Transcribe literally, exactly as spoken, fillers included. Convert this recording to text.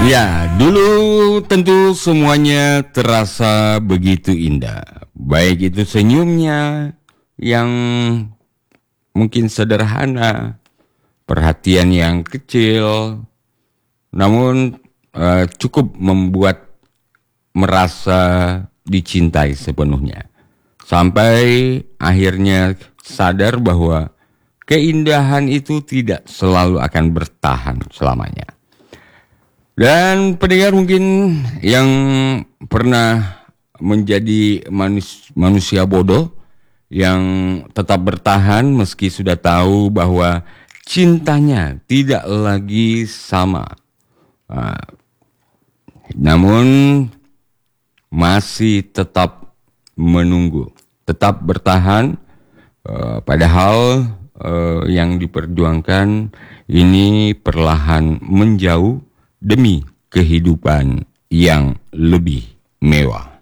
Ya, dulu tentu semuanya terasa begitu indah. Baik itu senyumnya yang mungkin sederhana, perhatian yang kecil, namun eh, cukup membuat merasa dicintai sepenuhnya. Sampai akhirnya sadar bahwa keindahan itu tidak selalu akan bertahan selamanya. Dan pendengar mungkin yang pernah menjadi manus- manusia bodoh yang tetap bertahan meski sudah tahu bahwa cintanya tidak lagi sama. Nah, namun masih tetap menunggu, tetap bertahan, uh, padahal uh, yang diperjuangkan ini perlahan menjauh demi kehidupan yang lebih mewah.